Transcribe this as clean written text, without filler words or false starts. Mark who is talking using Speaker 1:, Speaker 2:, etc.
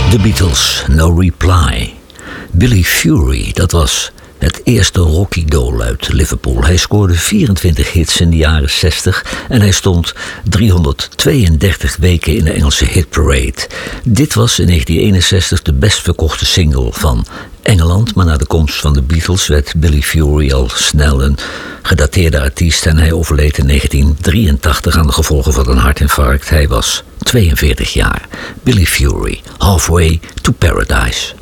Speaker 1: The Beatles, No Reply. Billy Fury, dat was het eerste rockidool uit Liverpool. Hij scoorde 24 hits in de jaren 60 en hij stond 332 weken in de Engelse hitparade. Dit was in 1961 de best verkochte single van Engeland, maar na de komst van de Beatles werd Billy Fury al snel een gedateerde artiest en hij overleed in 1983 aan de gevolgen van een hartinfarct. Hij was 42 jaar. Billy Fury, Halfway to Paradise.